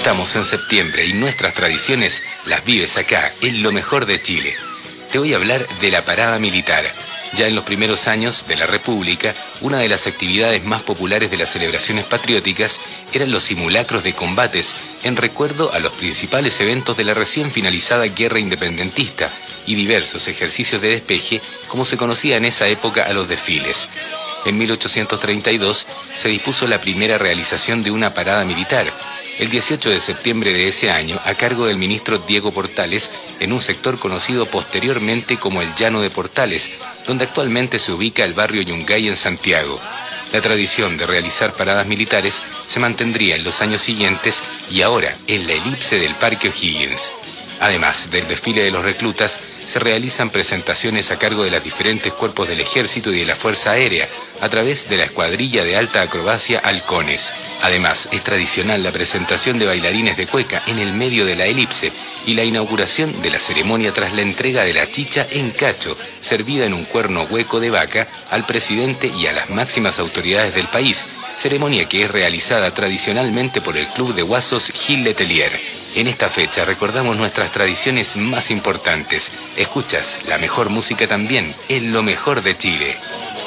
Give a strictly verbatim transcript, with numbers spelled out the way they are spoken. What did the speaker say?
Estamos en septiembre y nuestras tradiciones las vives acá, en lo mejor de Chile. Te voy a hablar de la parada militar. Ya en los primeros años de la República, una de las actividades más populares de las celebraciones patrióticas eran los simulacros de combates, en recuerdo a los principales eventos de la recién finalizada guerra independentista y diversos ejercicios de despeje, como se conocía en esa época a los desfiles. En mil ochocientos treinta y dos se dispuso la primera realización de una parada militar, el dieciocho de septiembre de ese año, a cargo del ministro Diego Portales, en un sector conocido posteriormente como el Llano de Portales, donde actualmente se ubica el barrio Yungay en Santiago. La tradición de realizar paradas militares se mantendría en los años siguientes y ahora en la elipse del Parque O'Higgins. Además del desfile de los reclutas, se realizan presentaciones a cargo de los diferentes cuerpos del Ejército y de la Fuerza Aérea, a través de la Escuadrilla de Alta Acrobacia Halcones. Además, es tradicional la presentación de bailarines de cueca en el medio de la elipse y la inauguración de la ceremonia tras la entrega de la chicha en cacho, servida en un cuerno hueco de vaca, al presidente y a las máximas autoridades del país, ceremonia que es realizada tradicionalmente por el Club de Guasos Gil Letelier. En esta fecha recordamos nuestras tradiciones más importantes. Escuchas la mejor música también, en lo mejor de Chile.